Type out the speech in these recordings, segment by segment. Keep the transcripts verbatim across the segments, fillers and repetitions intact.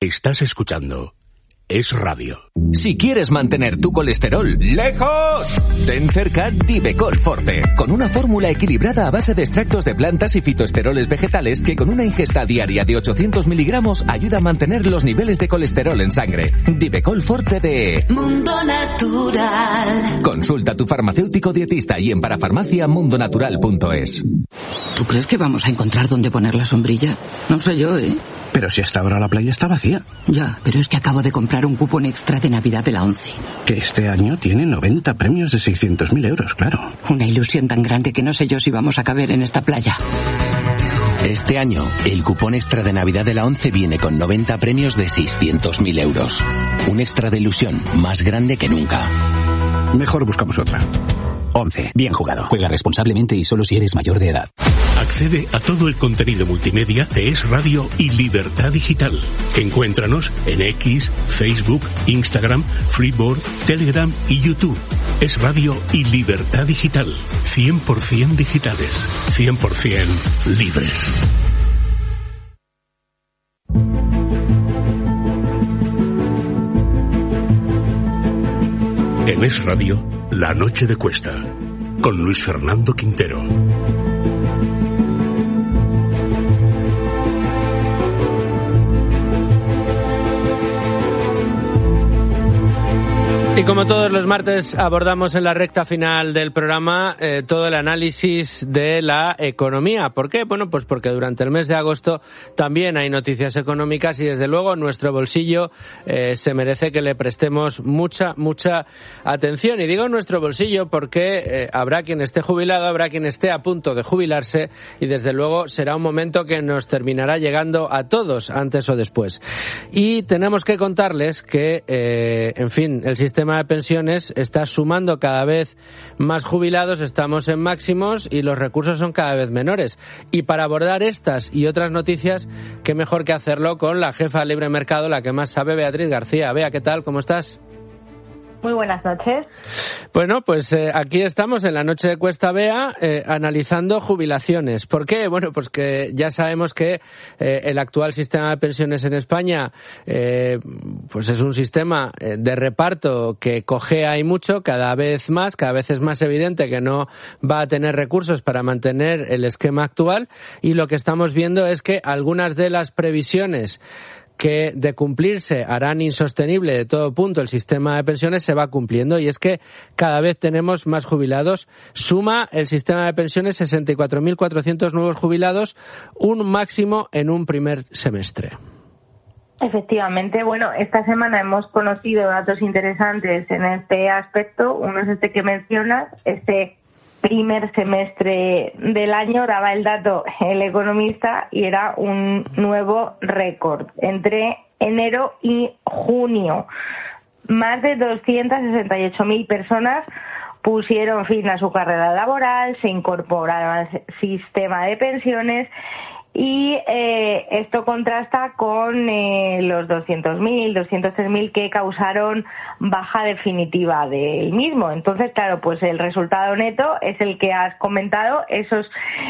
Estás escuchando Es Radio. Si quieres mantener tu colesterol lejos, ten cerca Divecol Forte, con una fórmula equilibrada a base de extractos de plantas y fitoesteroles vegetales que con una ingesta diaria de ochocientos miligramos ayuda a mantener los niveles de colesterol en sangre. Divecol Forte de Mundo Natural. Consulta a tu farmacéutico dietista y en parafarmacia mundo natural punto es. ¿Tú crees que vamos a encontrar dónde poner la sombrilla? No sé yo, ¿eh? Pero si hasta ahora la playa está vacía. Ya, pero es que acabo de comprar un cupón extra de Navidad de la ONCE. Que este año tiene noventa premios de seiscientos mil euros, claro. Una ilusión tan grande que no sé yo si vamos a caber en esta playa. Este año, el cupón extra de Navidad de la ONCE viene con noventa premios de seiscientos mil euros. Un extra de ilusión más grande que nunca. Mejor buscamos otra. ONCE. Bien jugado. Juega responsablemente y solo si eres mayor de edad. Accede a todo el contenido multimedia de Es Radio y Libertad Digital. Encuéntranos en X, Facebook, Instagram, Freeboard, Telegram y YouTube. Es Radio y Libertad Digital. cien por ciento digitales. cien por ciento libres. En Es Radio, La Noche de Cuesta, con Luis Fernando Quintero. Y como todos los martes abordamos en la recta final del programa eh, todo el análisis de la economía. ¿Por qué? Bueno, pues porque durante el mes de agosto también hay noticias económicas y desde luego nuestro bolsillo eh, se merece que le prestemos mucha, mucha atención. Y digo nuestro bolsillo porque eh, habrá quien esté jubilado, habrá quien esté a punto de jubilarse y desde luego será un momento que nos terminará llegando a todos antes o después. Y tenemos que contarles que, eh, en fin, el sistema El sistema de pensiones está sumando cada vez más jubilados, estamos en máximos y los recursos son cada vez menores. Y para abordar estas y otras noticias, qué mejor que hacerlo con la jefa de Libre Mercado, la que más sabe, Beatriz García. Bea, ¿qué tal? ¿Cómo estás? Muy buenas noches. Bueno, pues eh, aquí estamos en la noche de Cuesta Bea eh, analizando jubilaciones. ¿Por qué? Bueno, pues que ya sabemos que eh, el actual sistema de pensiones en España eh, pues es un sistema de reparto que cojea y mucho, cada vez más, cada vez es más evidente que no va a tener recursos para mantener el esquema actual y lo que estamos viendo es que algunas de las previsiones que de cumplirse harán insostenible de todo punto el sistema de pensiones se va cumpliendo y es que cada vez tenemos más jubilados. Suma el sistema de pensiones sesenta y cuatro mil cuatrocientos nuevos jubilados, un máximo en un primer semestre. Efectivamente, bueno, esta semana hemos conocido datos interesantes en este aspecto. Uno es este que mencionas, este primer semestre del año daba el dato El Economista y era un nuevo récord. Entre enero y junio, más de doscientas sesenta y ocho mil personas pusieron fin a su carrera laboral, se incorporaron al sistema de pensiones y eh, esto contrasta con eh, los doscientos mil, doscientos tres mil que causaron baja definitiva del mismo. Entonces, claro, pues el resultado neto es el que has comentado, esos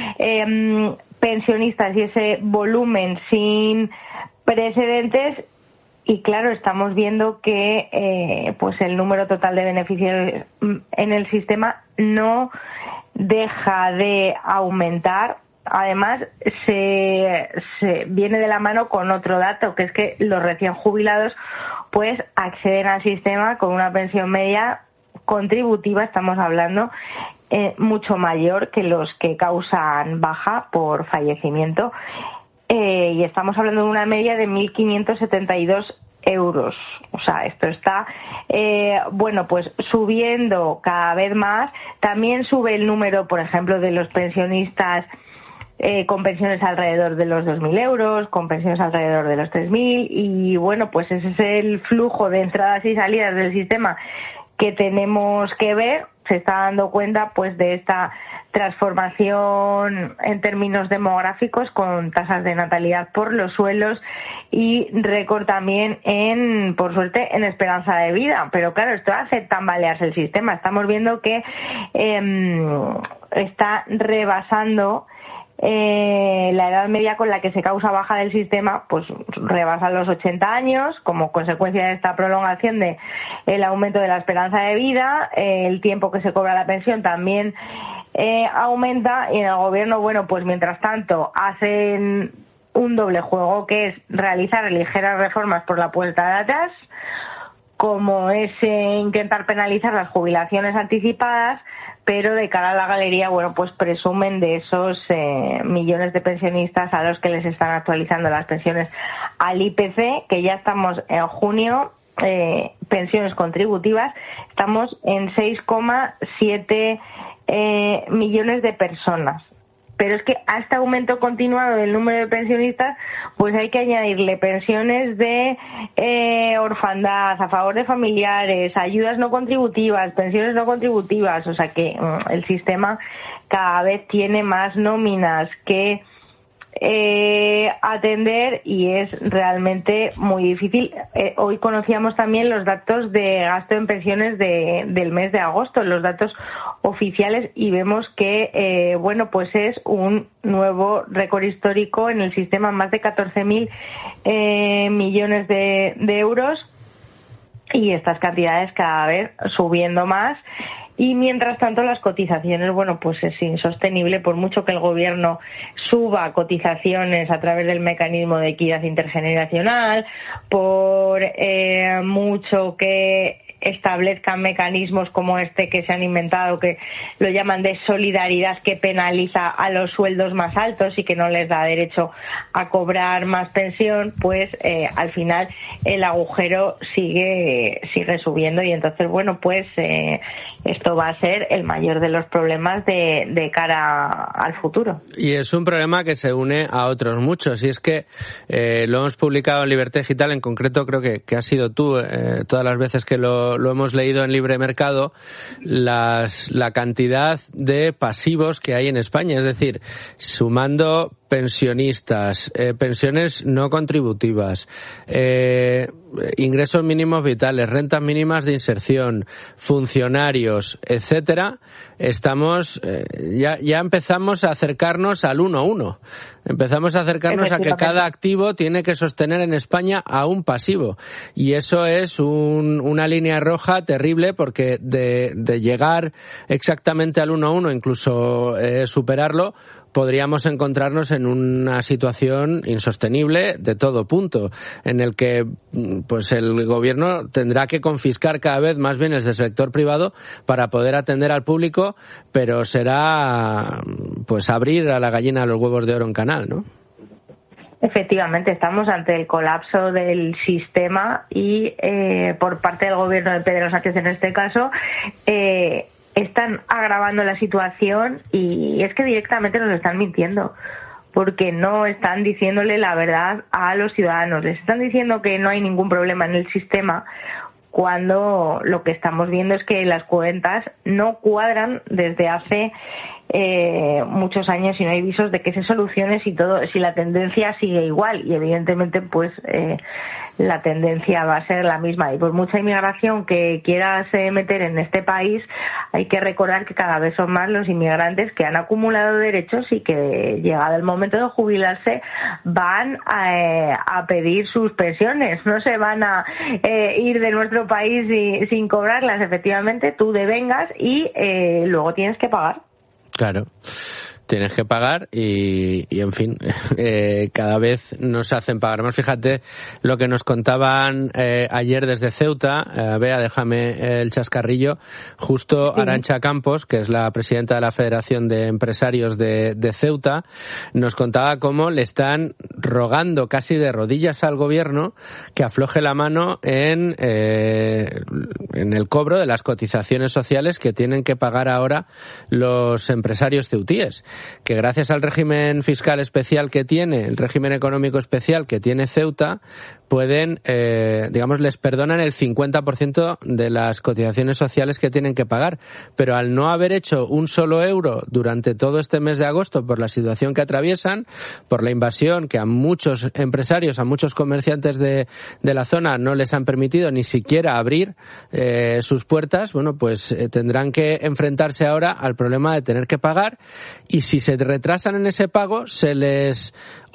eh, pensionistas y ese volumen sin precedentes. Y claro, estamos viendo que eh, pues el número total de beneficiarios en el sistema no deja de aumentar. Además, se, se viene de la mano con otro dato, que es que los recién jubilados pues acceden al sistema con una pensión media contributiva, estamos hablando, eh, mucho mayor que los que causan baja por fallecimiento. Eh, y estamos hablando de una media de mil quinientos setenta y dos euros. O sea, esto está, eh, bueno, pues subiendo cada vez más. También sube el número, por ejemplo, de los pensionistas Eh, con pensiones alrededor de los dos mil euros, con pensiones alrededor de los tres mil y bueno, pues ese es el flujo de entradas y salidas del sistema que tenemos que ver. Se está dando cuenta pues de esta transformación en términos demográficos con tasas de natalidad por los suelos y récord también en, por suerte, en esperanza de vida. Pero claro, esto hace tambalearse el sistema. Estamos viendo que eh, está rebasando eh, la edad media con la que se causa baja del sistema pues rebasa los ochenta años como consecuencia de esta prolongación de el aumento de la esperanza de vida. Eh, el tiempo que se cobra la pensión también eh, aumenta, y en el gobierno, bueno, pues mientras tanto hacen un doble juego, que es realizar ligeras reformas por la puerta de atrás, como es eh, intentar penalizar las jubilaciones anticipadas, pero de cara a la galería, bueno, pues presumen de esos eh, millones de pensionistas a los que les están actualizando las pensiones al I P C, que ya estamos en junio, eh, pensiones contributivas, estamos en seis coma siete eh, millones de personas. Pero es que a este aumento continuado del número de pensionistas, pues hay que añadirle pensiones de eh, orfandad, a favor de familiares, ayudas no contributivas, pensiones no contributivas. O sea que mm, el sistema cada vez tiene más nóminas que eh, atender y es realmente muy difícil. Eh, hoy conocíamos también los datos de gasto en pensiones de, del mes de agosto, los datos oficiales, y vemos que eh, bueno, pues es un nuevo récord histórico en el sistema, más de catorce mil eh, millones de, de euros, y estas cantidades cada vez subiendo más. Y mientras tanto las cotizaciones, bueno, pues es insostenible, por mucho que el gobierno suba cotizaciones a través del mecanismo de equidad intergeneracional, por eh, mucho que establezcan mecanismos como este que se han inventado, que lo llaman de solidaridad, que penaliza a los sueldos más altos y que no les da derecho a cobrar más pensión, pues eh, al final el agujero sigue sigue subiendo, y entonces, bueno, pues eh, esto va a ser el mayor de los problemas de, de cara al futuro. Y es un problema que se une a otros muchos, y es que eh, lo hemos publicado en Libertad Digital, en concreto creo que, que has sido tú eh, todas las veces que lo lo hemos leído en Libre Mercado, las, la cantidad de pasivos que hay en España, es decir, sumando pensionistas, eh, pensiones no contributivas, eh, ingresos mínimos vitales, rentas mínimas de inserción, funcionarios, etcétera, estamos eh, ya ya empezamos a acercarnos al uno a uno. Empezamos a acercarnos a que cada activo tiene que sostener en España a un pasivo, y eso es un, una línea roja terrible, porque de, de llegar exactamente al uno a uno, incluso eh, superarlo, podríamos encontrarnos en una situación insostenible de todo punto, en el que pues el gobierno tendrá que confiscar cada vez más bienes del sector privado para poder atender al público, pero será pues abrir a la gallina los huevos de oro en canal, ¿no? Efectivamente, estamos ante el colapso del sistema y eh, por parte del gobierno de Pedro Sánchez en este caso, eh, están agravando la situación, y es que directamente nos están mintiendo, porque no están diciéndole la verdad a los ciudadanos. Les están diciendo que no hay ningún problema en el sistema, cuando lo que estamos viendo es que las cuentas no cuadran desde hace eh, muchos años, y no hay visos de que se solucione si todo, si la tendencia sigue igual, y evidentemente pues eh, la tendencia va a ser la misma. Y por mucha inmigración que quieras eh, meter en este país, hay que recordar que cada vez son más los inmigrantes que han acumulado derechos y que, llegado el momento de jubilarse, van a, eh, a pedir sus pensiones, no se van a eh, ir de nuestro país y, sin cobrarlas. Efectivamente, tú devengas y eh, luego tienes que pagar. Claro, tienes que pagar y, y en fin, eh, cada vez nos hacen pagar más. Fíjate lo que nos contaban eh, ayer desde Ceuta. Eh, Bea, déjame el chascarrillo. Justo sí. Arantxa Campos, que es la presidenta de la Federación de Empresarios de, de Ceuta, nos contaba cómo le están rogando casi de rodillas al gobierno que afloje la mano en, eh, en el cobro de las cotizaciones sociales que tienen que pagar ahora los empresarios ceutíes, que gracias al régimen fiscal especial que tiene, el régimen económico especial que tiene Ceuta, pueden, eh, digamos, les perdonan el cincuenta por ciento de las cotizaciones sociales que tienen que pagar, pero al no haber hecho un solo euro durante todo este mes de agosto por la situación que atraviesan, por la invasión que a muchos empresarios, a muchos comerciantes de, de la zona no les han permitido ni siquiera abrir eh, sus puertas, bueno, pues eh, tendrán que enfrentarse ahora al problema de tener que pagar, y si se retrasan en ese pago, se les